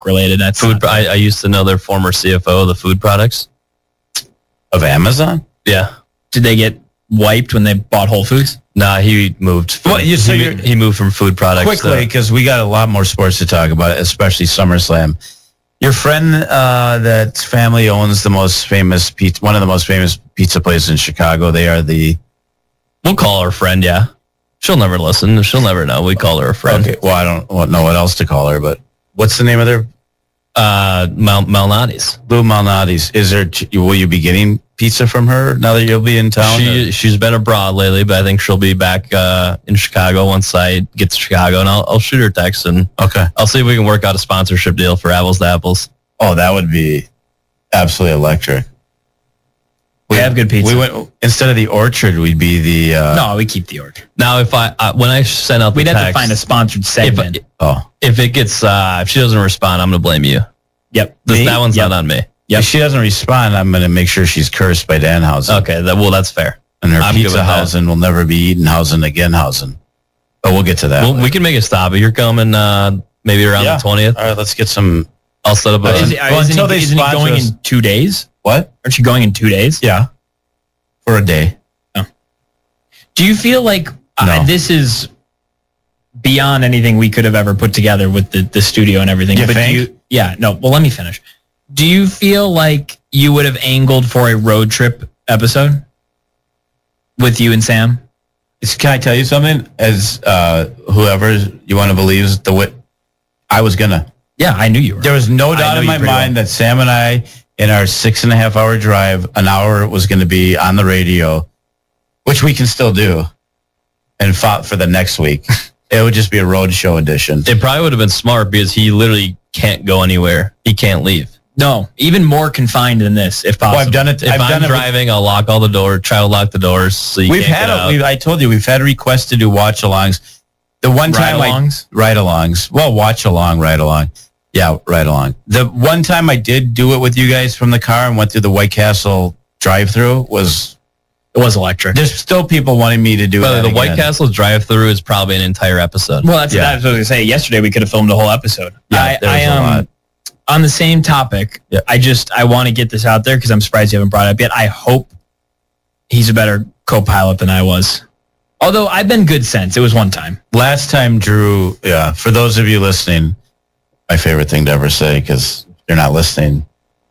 related. That's food. I used to know their former CFO of the food products of Amazon. Yeah. Did they get wiped when they bought Whole Foods? Nah, he moved. He moved from food products quickly because we got a lot more sports to talk about, especially SummerSlam. Your friend that's family owns the most famous pizza, one of the most famous pizza places in Chicago. They are the. We'll call her a friend. Yeah, she'll never listen. She'll never know. We call her a friend. Okay. Well, I don't know what else to call her, but what's the name of their? Malnati's. Lou Malnati's. Is there? Will you be getting pizza from her now that you'll be in town? She's been abroad lately, but I think she'll be back in Chicago once I get to Chicago, and I'll shoot her a text and I'll see if we can work out a sponsorship deal for Apples to Apples. Oh, that would be absolutely electric. We have good pizza. We went instead of the Orchard, we'd be the. No, we keep the Orchard. Now, if when I send out, we'd have to find a sponsored segment. If it gets if she doesn't respond, I'm going to blame you. Yep, that one's not on me. Yep. If she doesn't respond, I'm going to make sure she's cursed by Danhausen. Okay, that's fair. And her pizza Hausen will never be Eatonhausen again Hausen. But we'll get to that. Well, we can make a stop. You're coming maybe around the 20th. All right, let's get some. I'll set up. Isn't he going in 2 days? What? Aren't you going in 2 days? Yeah, for a day. Oh. Do you feel like this is beyond anything we could have ever put together with the studio and everything? You think? Well, let me finish. Do you feel like you would have angled for a road trip episode with you and Sam? Can I tell you something? As whoever you want to believe is I was gonna. Yeah, I knew you were. There was no doubt in my mind that Sam and I, in our 6.5 hour drive, an hour was going to be on the radio, which we can still do, and fought for the next week. It would just be a road show edition. It probably would have been smart because he literally can't go anywhere. He can't leave. No, even more confined than this, if possible. Well, I've done it. If I'm driving, I'll lock all the doors, try to lock the doors. So I told you, we've had requests to do watch-alongs. The one time ride-alongs. Well, watch-along, ride-along. Yeah, ride-along. The one time I did do it with you guys from the car and went through the White Castle drive-through was electric. There's still people wanting me to do it. The White Castle drive-through is probably an entire episode. Well, that's what I was going to say. Yesterday, we could have filmed a whole episode. Yeah, there's a lot. On the same topic, I want to get this out there because I'm surprised you haven't brought it up yet. I hope he's a better co-pilot than I was. Although I've been good since. It was one time. Last time, Drew, for those of you listening, my favorite thing to ever say because you're not listening.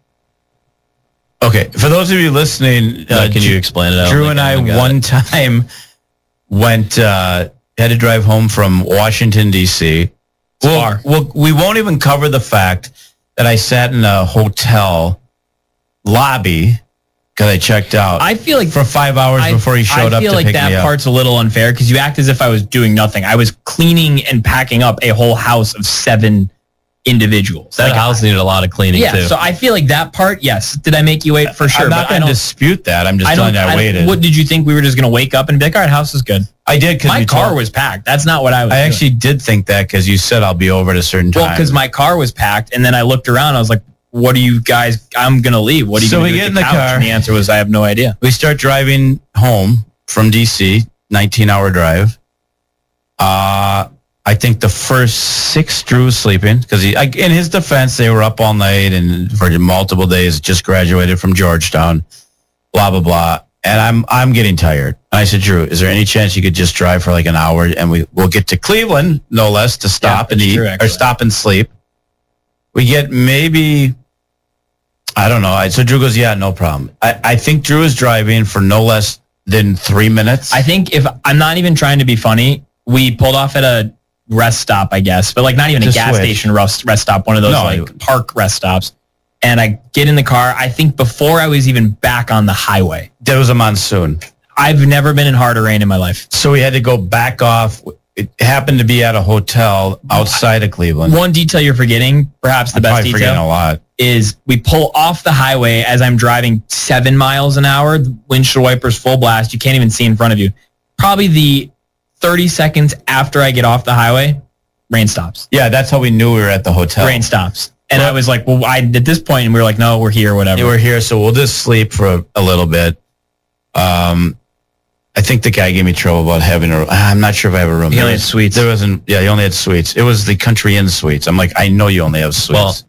Okay, for those of you listening, can you explain it? Drew and I one time had to drive home from Washington, D.C. We won't even cover the fact that I sat in a hotel lobby because I checked out. I feel like for 5 hours before he showed up to pick me up. I feel like that part's a little unfair because you act as if I was doing nothing. I was cleaning and packing up a whole house of 7 individuals. That house needed a lot of cleaning too. So I feel like that part, yes. Did I make you wait? For sure. I'm not going to dispute that. I'm just telling you I waited. What did you think we were just going to wake up and be like, all right, house is good? I did because my car was packed. That's not what I was doing. Actually did think that because you said I'll be over at a certain time. Well, because my car was packed and then I looked around. I was like, what are you guys? I'm going to leave. What are you going to do? So we get in the car. And the answer was, I have no idea. We start driving home from DC, 19-hour drive. I think the first 6, Drew was sleeping because in his defense, they were up all night and for multiple days, just graduated from Georgetown, blah, blah, blah. And I'm getting tired. And I said, Drew, is there any chance you could just drive for like an hour and we'll get to Cleveland, no less, to stop and eat or stop and sleep. We get maybe, I don't know. So Drew goes, yeah, no problem. I think Drew is driving for no less than 3 minutes. I think if I'm not even trying to be funny, we pulled off at a rest stop, I guess, but like not even a gas station rest stop, one of those park rest stops. And I get in the car. I think before I was even back on the highway. There was a monsoon. I've never been in harder rain in my life. So we had to go back off. It happened to be at a hotel outside of Cleveland. One detail you're forgetting, perhaps the best detail, forgetting a lot, is we pull off the highway as I'm driving 7 miles an hour, the windshield wipers full blast. You can't even see in front of you. Probably the 30 seconds after I get off the highway, rain stops. Yeah, that's how we knew we were at the hotel. Rain stops. And I was like, well, at this point, and we were like, no, we're here, whatever. Yeah, we're here, so we'll just sleep for a little bit. I think the guy gave me trouble about having a. I'm not sure if I have a room. He only had suites. There wasn't. Yeah, he only had suites. It was the Country Inn suites. I'm like, I know you only have suites. Well,